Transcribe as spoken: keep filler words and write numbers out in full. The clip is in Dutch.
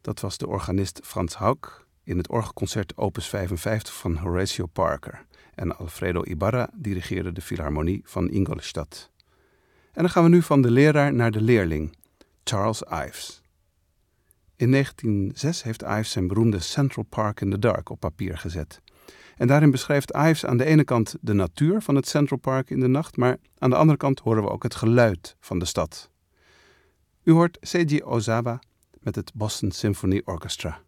Dat was de organist Frans Hauck in het orgelconcert opus vijfenvijftig van Horatio Parker. En Alfredo Ibarra dirigeerde de Philharmonie van Ingolstadt. En dan gaan we nu van de leraar naar de leerling, Charles Ives. In negentien nul zes heeft Ives zijn beroemde Central Park in the Dark op papier gezet. En daarin beschrijft Ives aan de ene kant de natuur van het Central Park in de nacht, maar aan de andere kant horen we ook het geluid van de stad. U hoort Seiji Ozawa met het Boston Symphony Orchestra.